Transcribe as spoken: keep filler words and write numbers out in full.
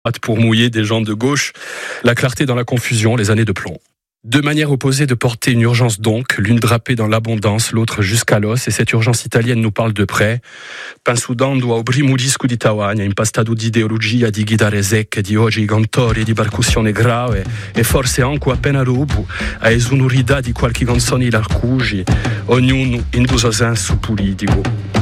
pour mouiller des gens de gauche, la clarté dans la confusion, les années de plomb. Deux manières opposées de porter une urgence donc, l'une drapée dans l'abondance, l'autre jusqu'à l'os, et cette urgence italienne nous parle de près. Pensando au primo disco di Tawagna, impastato di ideologia, di chitarre secche, di oggi cantori, di percussione grave, e forse anche appena rubo, a esonorità di qualche canzone larcugi, ognuno in suo senso politico.